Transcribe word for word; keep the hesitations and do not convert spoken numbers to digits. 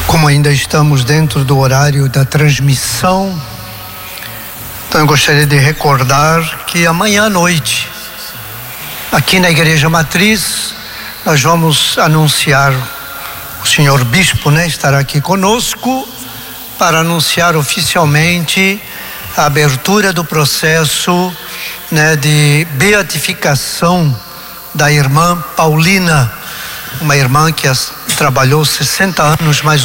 Como ainda estamos dentro do horário da transmissão, então eu gostaria de recordar que amanhã à noite, aqui na Igreja Matriz, nós vamos anunciar, o senhor Bispo, né, estará aqui conosco para anunciar oficialmente a abertura do processo, né, de beatificação da irmã Paulina, uma irmã que as, trabalhou sessenta anos mais